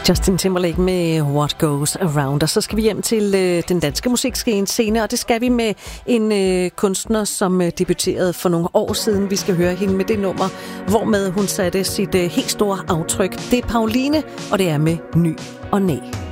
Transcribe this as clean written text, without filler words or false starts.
Justin Timberlake med What Goes Around. Og så skal vi hjem til den danske musikscene, og det skal vi med en kunstner, som debuterede for nogle år siden. Vi skal høre hende med det nummer, hvormed hun satte sit helt store aftryk. Det er Pauline, og det er med Ny og Næ.